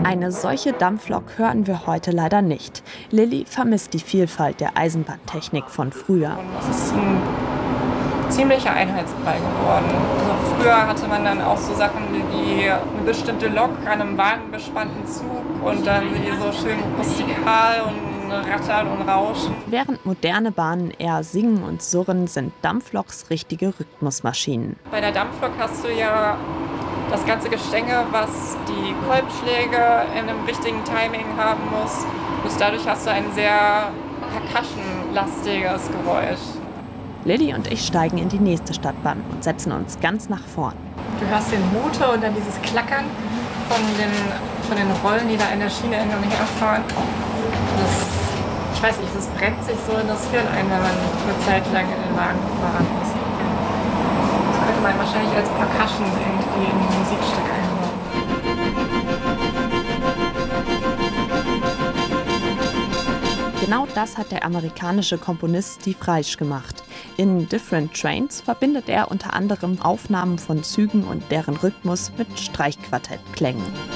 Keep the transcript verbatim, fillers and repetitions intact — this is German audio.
Eine solche Dampflok hören wir heute leider nicht. Lilly vermisst die Vielfalt der Eisenbahntechnik von früher. Es ist ein ziemlicher Einheitsbrei geworden. Also früher hatte man dann auch so Sachen wie eine bestimmte Lok an einem wagenbespannten Zug und dann die so schön rustikal und rattern und rauschen. Während moderne Bahnen eher singen und surren, sind Dampfloks richtige Rhythmusmaschinen. Bei der Dampflok hast du ja das ganze Gestänge, was die Kolbschläge in einem richtigen Timing haben muss. Und dadurch hast du ein sehr percussion-lastiges Geräusch. Lilly und ich steigen in die nächste Stadtbahn und setzen uns ganz nach vorn. Du hörst den Motor und dann dieses Klackern von den, von den Rollen, die da in der Schiene hin und her fahren. Das, ich weiß nicht, das brennt sich so in das Hirn ein, wenn man eine Zeit lang in den Wagen gefahren ist. Das könnte man wahrscheinlich als Percussion irgendwie in ein Musikstück einbauen. Genau das hat der amerikanische Komponist Steve Reich gemacht. In Different Trains verbindet er unter anderem Aufnahmen von Zügen und deren Rhythmus mit Streichquartettklängen.